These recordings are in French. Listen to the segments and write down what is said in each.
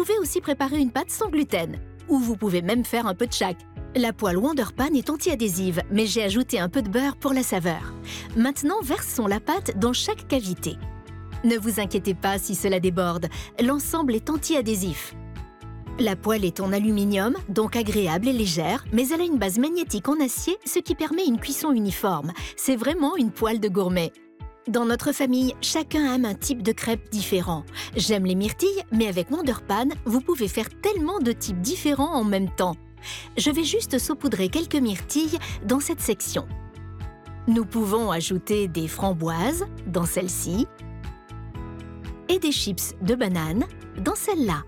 pouvez aussi préparer une pâte sans gluten, ou vous pouvez même faire un peu de chaque. La poêle Wonder Pan est anti-adhésive, mais j'ai ajouté un peu de beurre pour la saveur. Maintenant, versons la pâte dans chaque cavité. Ne vous inquiétez pas si cela déborde, l'ensemble est anti-adhésif. La poêle est en aluminium, donc agréable et légère, mais elle a une base magnétique en acier, ce qui permet une cuisson uniforme. C'est vraiment une poêle de gourmet. Dans notre famille, chacun aime un type de crêpes différent. J'aime les myrtilles, mais avec Wonder Pan, vous pouvez faire tellement de types différents en même temps. Je vais juste saupoudrer quelques myrtilles dans cette section. Nous pouvons ajouter des framboises dans celle-ci et des chips de banane dans celle-là.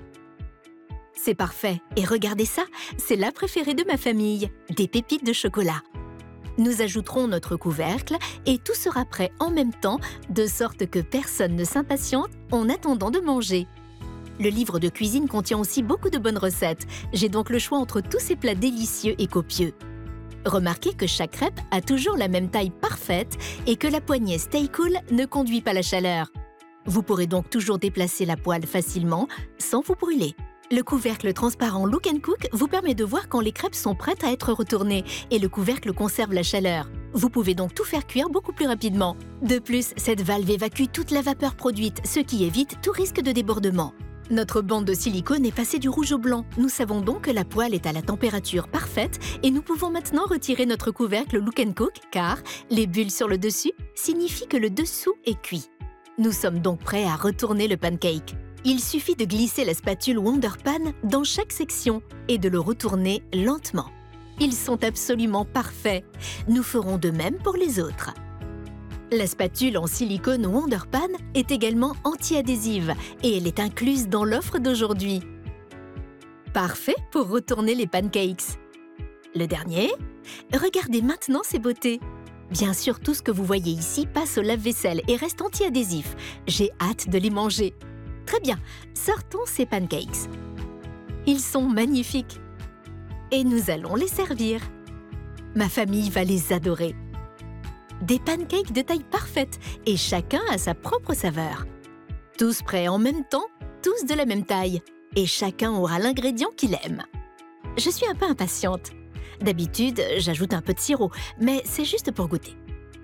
C'est parfait. Et regardez ça, c'est la préférée de ma famille, des pépites de chocolat. Nous ajouterons notre couvercle et tout sera prêt en même temps, de sorte que personne ne s'impatiente en attendant de manger. Le livre de cuisine contient aussi beaucoup de bonnes recettes. J'ai donc le choix entre tous ces plats délicieux et copieux. Remarquez que chaque crêpe a toujours la même taille parfaite et que la poignée Stay Cool ne conduit pas la chaleur. Vous pourrez donc toujours déplacer la poêle facilement sans vous brûler. Le couvercle transparent Look & Cook vous permet de voir quand les crêpes sont prêtes à être retournées et le couvercle conserve la chaleur. Vous pouvez donc tout faire cuire beaucoup plus rapidement. De plus, cette valve évacue toute la vapeur produite, ce qui évite tout risque de débordement. Notre bande de silicone est passée du rouge au blanc. Nous savons donc que la poêle est à la température parfaite et nous pouvons maintenant retirer notre couvercle Look & Cook car les bulles sur le dessus signifient que le dessous est cuit. Nous sommes donc prêts à retourner le pancake. Il suffit de glisser la spatule Wonder Pan dans chaque section et de le retourner lentement. Ils sont absolument parfaits. Nous ferons de même pour les autres. La spatule en silicone Wonder Pan est également anti-adhésive et elle est incluse dans l'offre d'aujourd'hui. Parfait pour retourner les pancakes. Le dernier, regardez maintenant ces beautés. Bien sûr, tout ce que vous voyez ici passe au lave-vaisselle et reste anti-adhésif. J'ai hâte de les manger. Très bien, sortons ces pancakes. Ils sont magnifiques. Et nous allons les servir. Ma famille va les adorer. Des pancakes de taille parfaite et chacun a sa propre saveur. Tous prêts en même temps, tous de la même taille. Et chacun aura l'ingrédient qu'il aime. Je suis un peu impatiente. D'habitude, j'ajoute un peu de sirop, mais c'est juste pour goûter.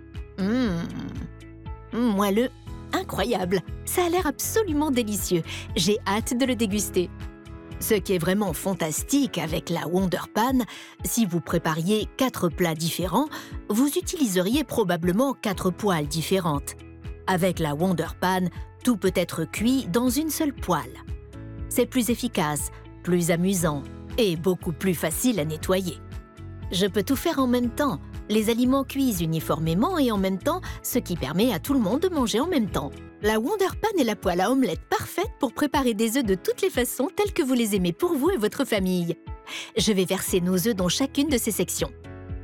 Moelleux, incroyable. Ça a l'air absolument délicieux. J'ai hâte de le déguster. Ce qui est vraiment fantastique avec la Wonder Pan, si vous prépariez 4 plats différents, vous utiliseriez probablement 4 poêles différentes. Avec la Wonder Pan, tout peut être cuit dans une seule poêle. C'est plus efficace, plus amusant et beaucoup plus facile à nettoyer. Je peux tout faire en même temps. Les aliments cuisent uniformément et en même temps, ce qui permet à tout le monde de manger en même temps. La Wonder Pan est la poêle à omelette parfaite pour préparer des œufs de toutes les façons telles que vous les aimez pour vous et votre famille. Je vais verser nos œufs dans chacune de ces sections.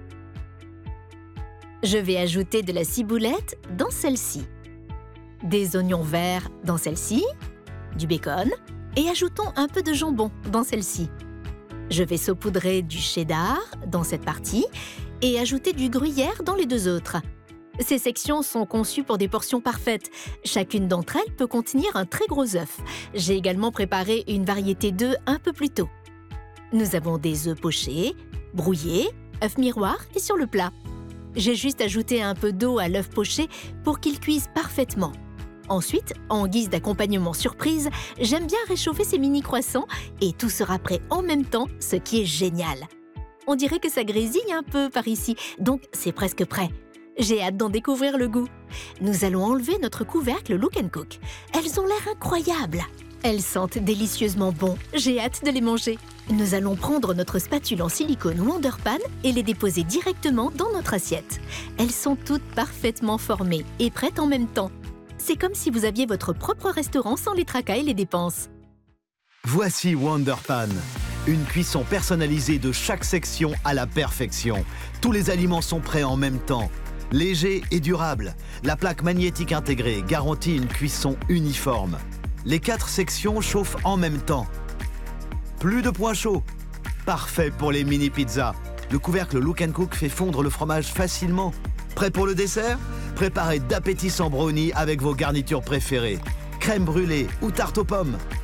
Je vais ajouter de la ciboulette dans celle-ci, des oignons verts dans celle-ci, du bacon et ajoutons un peu de jambon dans celle-ci. Je vais saupoudrer du cheddar dans cette partie et ajouter du gruyère dans les 2 autres. Ces sections sont conçues pour des portions parfaites. Chacune d'entre elles peut contenir un très gros œuf. J'ai également préparé une variété d'œufs un peu plus tôt. Nous avons des œufs pochés, brouillés, œufs miroirs et sur le plat. J'ai juste ajouté un peu d'eau à l'œuf poché pour qu'il cuise parfaitement. Ensuite, en guise d'accompagnement surprise, j'aime bien réchauffer ces mini croissants et tout sera prêt en même temps, ce qui est génial. On dirait que ça grésille un peu par ici, donc c'est presque prêt. J'ai hâte d'en découvrir le goût. Nous allons enlever notre couvercle Look & Cook. Elles ont l'air incroyables. Elles sentent délicieusement bon. J'ai hâte de les manger. Nous allons prendre notre spatule en silicone Wonder Pan et les déposer directement dans notre assiette. Elles sont toutes parfaitement formées et prêtes en même temps. C'est comme si vous aviez votre propre restaurant sans les tracas et les dépenses. Voici Wonder Pan. Une cuisson personnalisée de chaque section à la perfection. Tous les aliments sont prêts en même temps. Léger et durable, la plaque magnétique intégrée garantit une cuisson uniforme. Les 4 sections chauffent en même temps. Plus de points chauds. Parfait pour les mini pizzas. Le couvercle Look & Cook fait fondre le fromage facilement. Prêt pour le dessert? Préparez d'appétissants brownies avec vos garnitures préférées. Crème brûlée ou tarte aux pommes.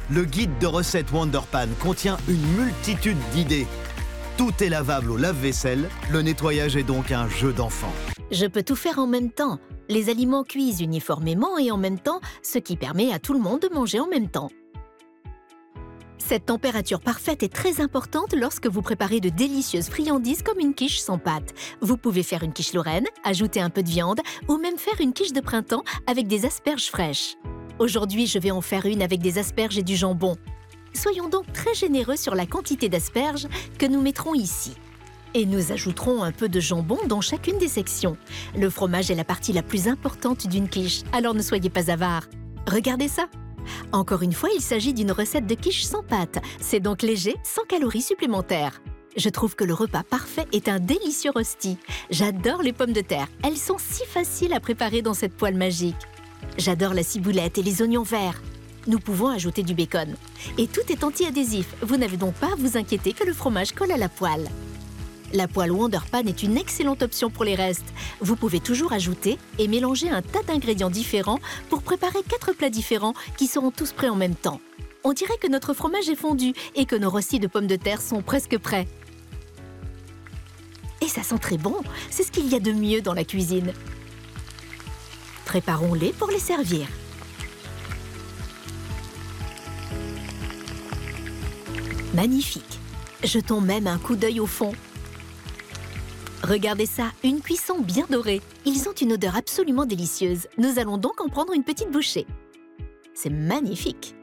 Le guide de recettes Wonder Pan contient une multitude d'idées. Tout est lavable au lave-vaisselle, le nettoyage est donc un jeu d'enfant. Je peux tout faire en même temps. Les aliments cuisent uniformément et en même temps, ce qui permet à tout le monde de manger en même temps. Cette température parfaite est très importante lorsque vous préparez de délicieuses friandises comme une quiche sans pâte. Vous pouvez faire une quiche lorraine, ajouter un peu de viande ou même faire une quiche de printemps avec des asperges fraîches. Aujourd'hui, je vais en faire une avec des asperges et du jambon. Soyons donc très généreux sur la quantité d'asperges que nous mettrons ici. Et nous ajouterons un peu de jambon dans chacune des sections. Le fromage est la partie la plus importante d'une quiche, alors ne soyez pas avares. Regardez ça! Encore une fois, il s'agit d'une recette de quiche sans pâte. C'est donc léger, sans calories supplémentaires. Je trouve que le repas parfait est un délicieux rosti. J'adore les pommes de terre. Elles sont si faciles à préparer dans cette poêle magique. J'adore la ciboulette et les oignons verts. Nous pouvons ajouter du bacon. Et tout est anti-adhésif. Vous n'avez donc pas à vous inquiéter que le fromage colle à la poêle. La poêle Wonder Pan est une excellente option pour les restes. Vous pouvez toujours ajouter et mélanger un tas d'ingrédients différents pour préparer 4 plats différents qui seront tous prêts en même temps. On dirait que notre fromage est fondu et que nos rôstis de pommes de terre sont presque prêts. Et ça sent très bon, c'est ce qu'il y a de mieux dans la cuisine. Préparons-les pour les servir. Magnifique! Jetons même un coup d'œil au fond. Regardez ça, une cuisson bien dorée. Ils ont une odeur absolument délicieuse. Nous allons donc en prendre une petite bouchée. C'est magnifique.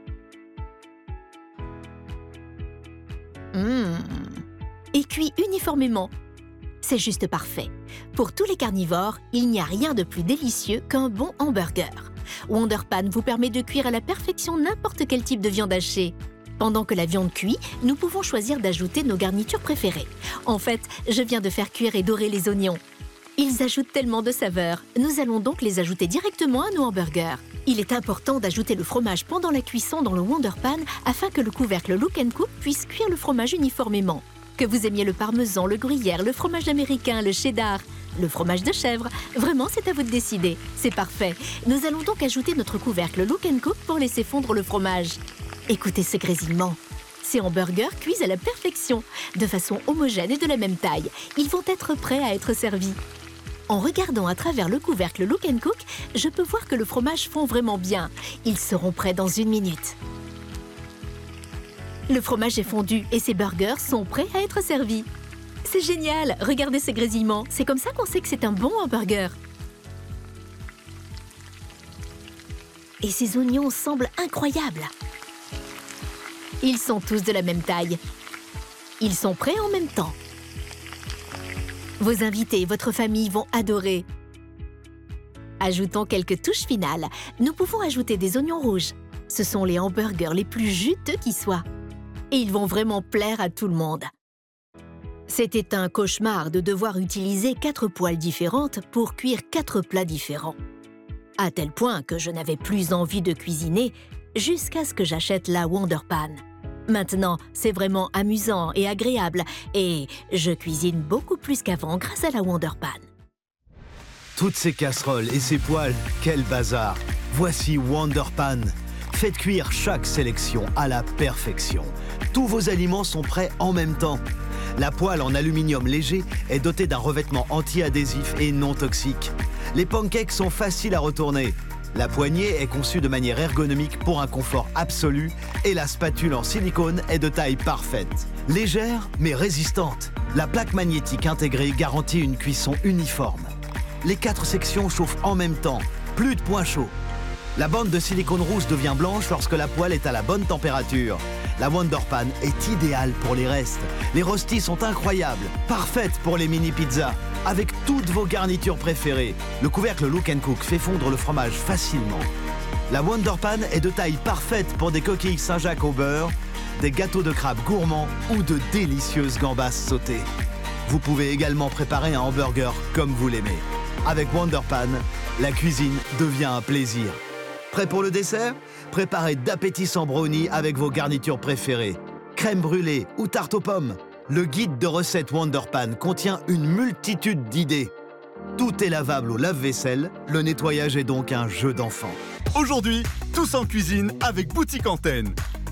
Et cuit uniformément. C'est juste parfait. Pour tous les carnivores, il n'y a rien de plus délicieux qu'un bon hamburger. Wonder Pan vous permet de cuire à la perfection n'importe quel type de viande hachée. Pendant que la viande cuit, nous pouvons choisir d'ajouter nos garnitures préférées. En fait, je viens de faire cuire et dorer les oignons. Ils ajoutent tellement de saveurs. Nous allons donc les ajouter directement à nos hamburgers. Il est important d'ajouter le fromage pendant la cuisson dans le Wonder Pan afin que le couvercle Look & Cook puisse cuire le fromage uniformément. Que vous aimiez le parmesan, le gruyère, le fromage américain, le cheddar, le fromage de chèvre, vraiment c'est à vous de décider. C'est parfait. Nous allons donc ajouter notre couvercle Look & Cook pour laisser fondre le fromage. Écoutez ce grésillement. Ces hamburgers cuisent à la perfection, de façon homogène et de la même taille. Ils vont être prêts à être servis. En regardant à travers le couvercle Look & Cook, je peux voir que le fromage fond vraiment bien. Ils seront prêts dans 1 minute. Le fromage est fondu et ces burgers sont prêts à être servis. C'est génial! Regardez ce grésillement. C'est comme ça qu'on sait que c'est un bon hamburger. Et ces oignons semblent incroyables. Ils sont tous de la même taille. Ils sont prêts en même temps. Vos invités et votre famille vont adorer. Ajoutons quelques touches finales. Nous pouvons ajouter des oignons rouges. Ce sont les hamburgers les plus juteux qui soient. Et ils vont vraiment plaire à tout le monde. C'était un cauchemar de devoir utiliser 4 poêles différentes pour cuire 4 plats différents. À tel point que je n'avais plus envie de cuisiner jusqu'à ce que j'achète la Wonder Pan. Maintenant, c'est vraiment amusant et agréable et je cuisine beaucoup plus qu'avant grâce à la Wonder Pan. Toutes ces casseroles et ces poêles, quel bazar! Voici Wonder Pan. Faites cuire chaque sélection à la perfection. Tous vos aliments sont prêts en même temps. La poêle en aluminium léger est dotée d'un revêtement anti-adhésif et non toxique. Les pancakes sont faciles à retourner. La poignée est conçue de manière ergonomique pour un confort absolu et la spatule en silicone est de taille parfaite. Légère mais résistante, la plaque magnétique intégrée garantit une cuisson uniforme. Les 4 sections chauffent en même temps, plus de points chauds. La bande de silicone rouge devient blanche lorsque la poêle est à la bonne température. La Wonder Pan est idéale pour les restes. Les rostis sont incroyables, parfaites pour les mini-pizzas, avec toutes vos garnitures préférées. Le couvercle Look & Cook fait fondre le fromage facilement. La Wonder Pan est de taille parfaite pour des coquilles Saint-Jacques au beurre, des gâteaux de crabe gourmands ou de délicieuses gambas sautées. Vous pouvez également préparer un hamburger comme vous l'aimez. Avec Wonder Pan, la cuisine devient un plaisir. Prêt pour le dessert? Préparez d'appétissants brownies avec vos garnitures préférées. Crème brûlée ou tarte aux pommes. Le guide de recettes Wonder Pan contient une multitude d'idées. Tout est lavable au lave-vaisselle, le nettoyage est donc un jeu d'enfant. Aujourd'hui, tous en cuisine avec Boutique Antenne.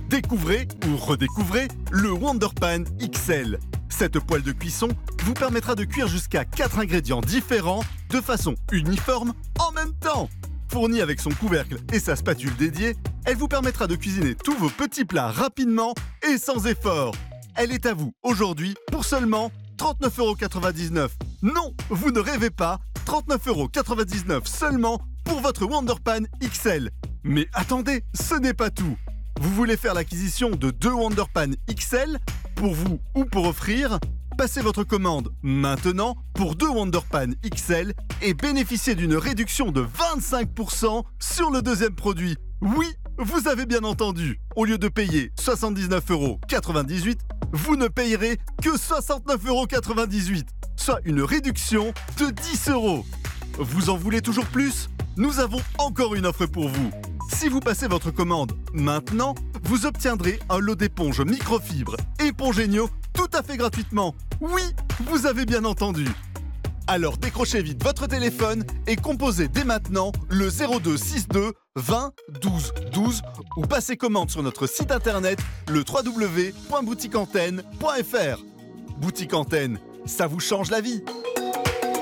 Découvrez ou redécouvrez le Wonder Pan XL. Cette poêle de cuisson vous permettra de cuire jusqu'à 4 ingrédients différents de façon uniforme en même temps. Fournie avec son couvercle et sa spatule dédiée, elle vous permettra de cuisiner tous vos petits plats rapidement et sans effort. Elle est à vous aujourd'hui pour seulement 39,99 €. Non, vous ne rêvez pas, 39,99 € seulement pour votre Wonder Pan XL. Mais attendez, ce n'est pas tout. Vous voulez faire l'acquisition de 2 Wonder Pan XL pour vous ou pour offrir? Passez votre commande maintenant pour 2 Wonder Pan XL et bénéficiez d'une réduction de 25% sur le deuxième produit. Oui, vous avez bien entendu. Au lieu de payer 79,98 €, vous ne payerez que 69,98 €, soit une réduction de 10 €. Vous en voulez toujours plus? Nous avons encore une offre pour vous. Si vous passez votre commande maintenant, vous obtiendrez un lot d'éponges microfibre Épongénio tout à fait gratuitement. Oui, vous avez bien entendu. Alors décrochez vite votre téléphone et composez dès maintenant le 02 62 20 12 12 ou passez commande sur notre site internet le www.boutiqueantenne.fr. Boutique Antenne, ça vous change la vie.